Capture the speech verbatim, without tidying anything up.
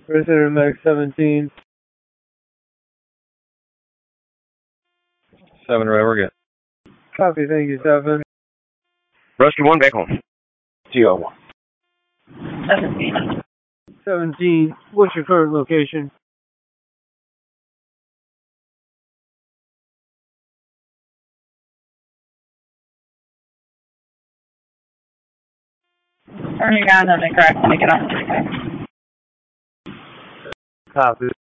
Prisoner Max seventeen. Seven, right, we're good. Copy, thank you, seven. Rescue one, back home. T O one. seventeen. seventeen, what's your current location? Turning on the crack to get on. Copy.